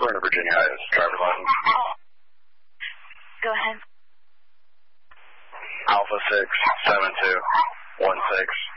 We're in a Virginia Heights driver's license. Go ahead. Alpha 67216.